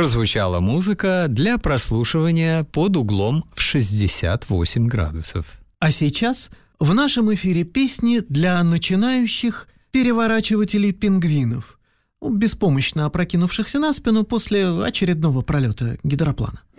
прозвучала музыка для прослушивания под углом в 68 градусов. А сейчас в нашем эфире песни для начинающих переворачивателей пингвинов, беспомощно опрокинувшихся на спину после очередного пролета гидроплана.